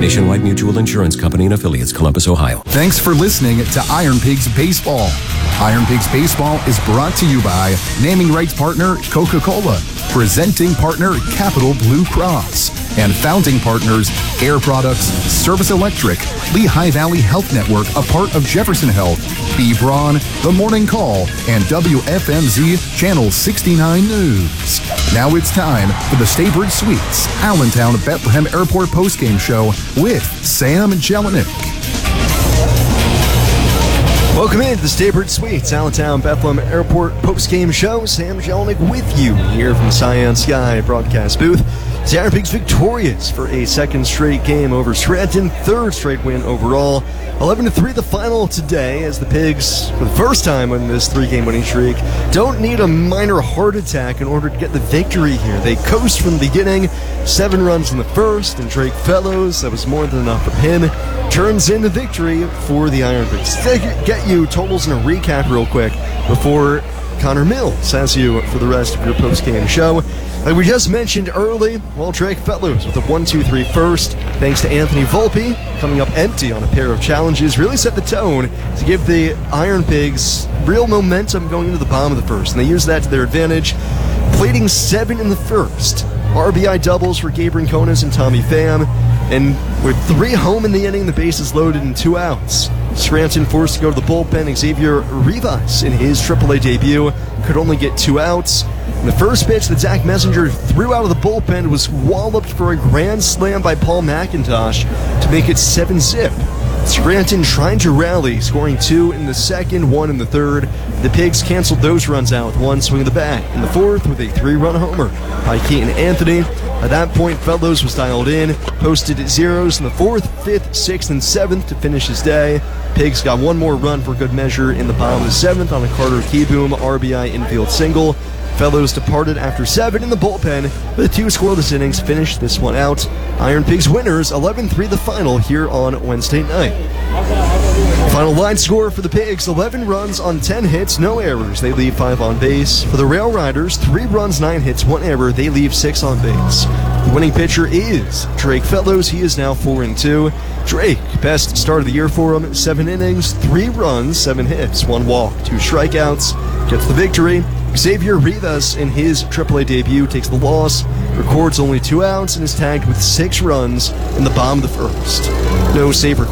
Nationwide Mutual Insurance Company and affiliates, Columbus, Ohio. Thanks for listening to Iron Pigs Baseball. Iron Pigs Baseball is brought to you by naming rights partner Coca-Cola, presenting partner Capital Blue Cross, and founding partners Air Products, Service Electric, Lehigh Valley Health Network, a part of Jefferson Health, B. Braun, The Morning Call, and WFMZ Channel 69 News. Now it's time for the Staybridge Suites Allentown Bethlehem Airport postgame show with Sam Jelinek. Welcome into the Staybridge Suites Allentown Bethlehem Airport postgame show. Sam Jelinek with you here from the Scion Sky broadcast booth. The Iron Pigs victorious for a second straight game over Scranton, third straight win overall. 11-3 the final today as the Pigs, for the first time in this three-game winning streak, don't need a minor heart attack in order to get the victory here. They coast from the beginning, 7 runs in the first, and Drake Fellows, that was more than enough for him, turns in the victory for the Iron Pigs. To get you totals and a recap real quick before Connor Mills has you for the rest of your post-game show. Like we just mentioned early, Drake Fellows with a 1-2-3 first, thanks to Anthony Volpe, coming up empty on a pair of challenges, really set the tone to give the Iron Pigs real momentum going into the bottom of the first, and they used that to their advantage, plating 7 in the first. RBI doubles for Gabe Rincones and Tommy Pham, and with 3 home in the inning, the bases loaded and 2 outs. Scranton forced to go to the bullpen. Xavier Rivas in his AAA debut could only get 2 outs. And the first pitch that Zach Messenger threw out of the bullpen was walloped for a grand slam by Paul McIntosh to make it 7-zip. Scranton trying to rally, scoring 2 in the second, 1 in the third. The Pigs canceled those runs out with 1 swing of the bat in the fourth with a 3-run homer by Keaton Anthony. At that point, Fellows was dialed in, posted zeros in the 4th, 5th, 6th, and 7th to finish his day. Pigs got 1 more run for good measure in the bottom of the 7th on a Carter Keyboom RBI infield single. Fellows departed after 7 in the bullpen, but the 2 scoreless innings finished this one out. Iron Pigs winners, 11-3 the final here on Wednesday night. Final line score for the Pigs, 11 runs on 10 hits, no errors. They leave 5 on base. For the Rail Riders, 3 runs, 9 hits, 1 error. They leave 6 on base. The winning pitcher is Drake Fellows. He is now 4-2. Drake, best start of the year for him, 7 innings, 3 runs, 7 hits, 1 walk, 2 strikeouts. Gets the victory. Xavier Rivas in his AAA debut takes the loss, records only 2 outs, and is tagged with 6 runs in the bottom of the first. No safer